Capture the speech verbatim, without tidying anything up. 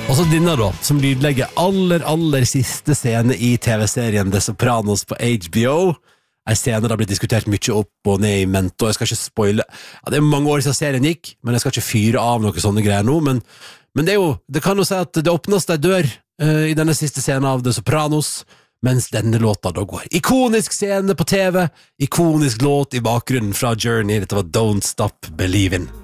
Og så denne da, som lydlegger aller, aller siste scene i T V-serien The Sopranos på H B O. En scene det har blitt diskutert mye opp og ned i mente, og jeg skal ikke spoile. Ja, det er mange år siden serien gikk, men jeg skal ikke fyre av noen sånne greier nå, men, men det er jo, det kan jo si at det åpnes en dør uh, i denne siste scenen av The Sopranos, mens denne låta da går. Ikonisk scene på T V, ikonisk låt i bakgrunnen fra Journey, dette var Don't Stop Believin'.